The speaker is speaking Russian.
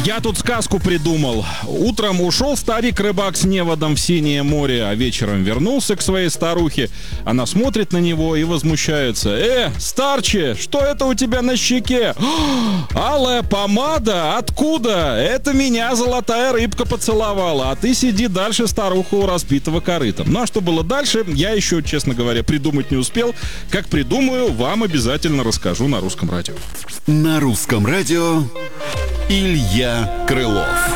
Я тут сказку придумал. Утром ушел старик-рыбак с неводом в синее море, а вечером вернулся к своей старухе. Она смотрит на него и возмущается. Старче, что это у тебя на щеке? Алая помада? Откуда? Это меня золотая рыбка поцеловала, а ты сиди дальше, старуха, у разбитого корыта. Ну а что было дальше, я еще, честно говоря, придумать не успел. Как придумаю, вам обязательно расскажу на Русском радио. На Русском радио Илья Крылов.